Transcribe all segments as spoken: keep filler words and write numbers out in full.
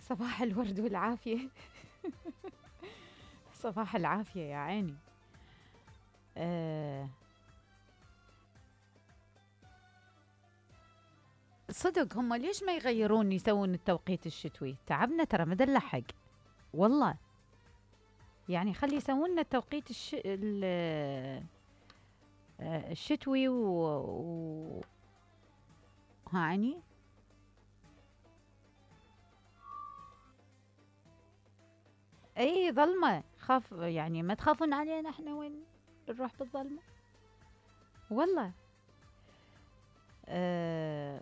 صباح الورد والعافية. صباح العافية يا عيني. أه صدق هم ليش ما يغيرون يسوون التوقيت الشتوي؟ تعبنا ترى ما لحق والله. يعني خلي يسوون لنا التوقيت الش... ال... آه، الشتوي و... و... هاني. اي ظلمة، خاف يعني ما تخافون علينا احنا وين نروح بالظلمة. والله. أه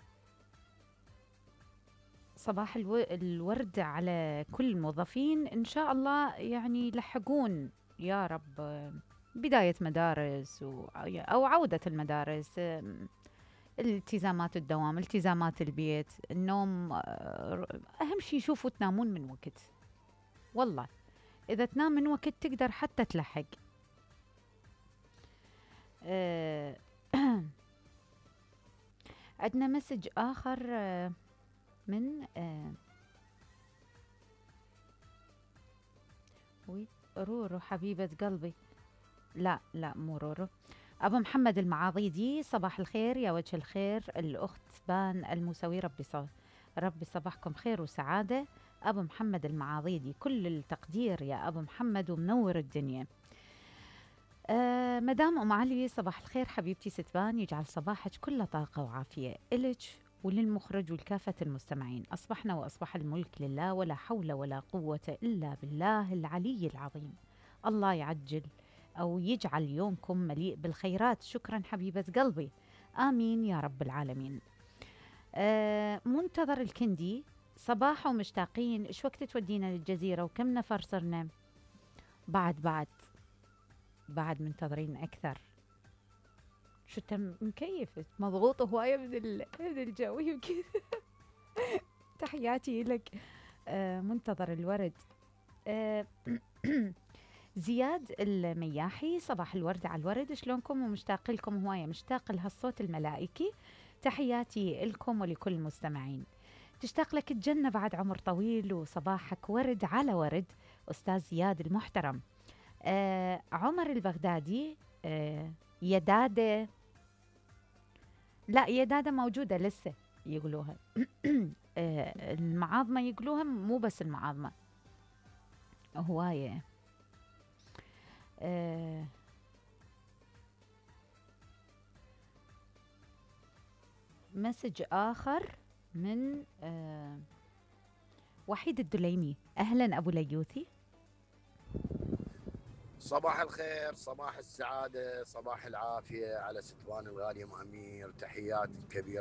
صباح الو... الورد على كل الموظفين إن شاء الله، يعني يلحقون يا رب. آه، بداية مدارس و... أو عودة المدارس. آم، التزامات الدوام، التزامات البيت، النوم. آه، أهم شيء شوفوا تنامون من وقت. والله إذا تنام من وقت تقدر حتى تلحق. آه، عندنا مسج آخر آه، من آه، وي رورو حبيبة قلبي. لا لا مو رورو. أبو محمد المعاضيدي، صباح الخير يا وجه الخير الأخت بان الموسوي، ربي ص... ربي صباحكم خير وسعادة. أبو محمد المعاضيدي كل التقدير يا أبو محمد ومنور الدنيا. آه مدام أم علي، صباح الخير حبيبتي ستبان، يجعل صباحك كله طاقة وعافية إلك وللمخرج والكافة المستمعين. أصبحنا وأصبح الملك لله، ولا حول ولا قوة إلا بالله العلي العظيم. الله يعجل أو يجعل يومكم مليء بالخيرات. شكرا حبيبة قلبي. آمين يا رب العالمين. آه منتظر الكندي، صباح ومشتاقين، إيش وقت تودينا للجزيرة وكم نفر صرنا؟ بعد بعد بعد منتظرين أكثر. شو تم مكيف مضغوط هواية من ال- من الجو يمكن. تحياتي لك. آه منتظر الورد. آه زياد المياحي، صباح الورد على الورد، شلونكم ومشتاق لكم هواية، مشتاق لهالصوت الملائكي. تحياتي لكم ولكل المستمعين. تشتاق لك الجنة بعد عمر طويل، وصباحك ورد على ورد. أستاذ زياد المحترم. آه عمر البغدادي. آه يدادة. لا يدادة موجودة لسه يقولوها. آه المعاظمة يقولوها، مو بس المعاظمة، هواية. آه مسج آخر من آه وحيد الدليمي، أهلا أبو ليوثي. صباح الخير، صباح السعادة، صباح العافية على ستوان الغالية أم أمير. تحياتي الكبيرة